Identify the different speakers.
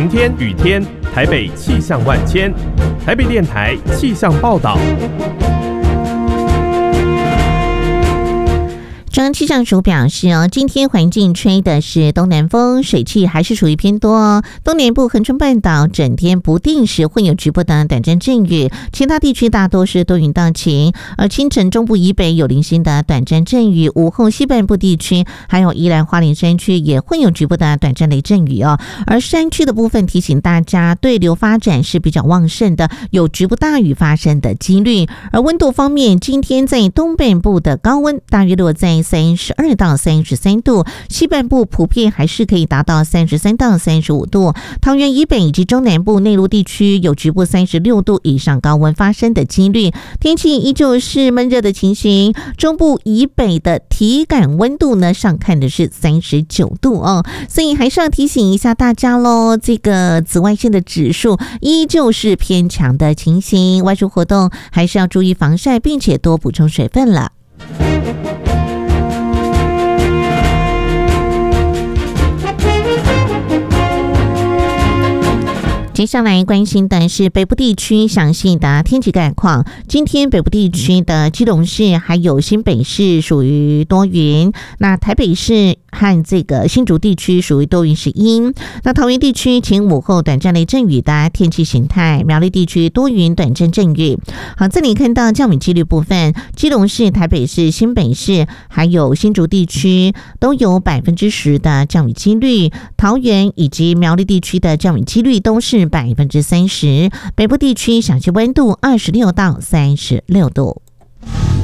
Speaker 1: 晴天、雨天，台北气象万千。台北电台气象报道。
Speaker 2: 中央气象署表示今天环境吹的是东南风，水汽还是属于偏多东南部恒春半岛整天不定时会有局部的短暂阵雨，其他地区大多是多云到晴，而清晨中部以北有零星的短暂阵雨，午后西半部地区还有宜兰花莲山区也会有局部的短暂雷阵雨而山区的部分提醒大家对流发展是比较旺盛的，有局部大雨发生的几率。而温度方面，今天在东北部的高温大约落在32到33度，西半部普遍还是可以达到33到35度，桃园以北以及中南部内陆地区有局部36度以上高温发生的几率。天气依旧是闷热的情形，中部以北的体感温度呢上看的是39度所以还是要提醒一下大家咯，这个紫外线的指数依旧是偏强的情形，外出活动还是要注意防晒，并且多补充水分了。接下来关心的是北部地区详细的天气概况。今天北部地区的基隆市还有新北市属于多云，那台北市和这个新竹地区属于多云是阴，那桃园地区晴午后短暂雷阵雨的天气形态，苗栗地区多云短暂阵雨。好，这里看到降雨几率部分，基隆市、台北市、新北市还有新竹地区都有10%的降雨几率，桃园以及苗栗地区的降雨几率都是30%，北部地区小气温度26到36度。